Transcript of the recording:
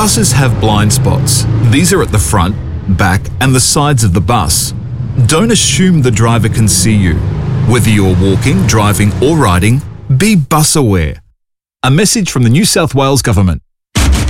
Buses have blind spots. These are at the front, back, and the sides of the bus. Don't assume the driver can see you. Whether you're walking, driving, or riding, be bus aware. A message from the New South Wales Government.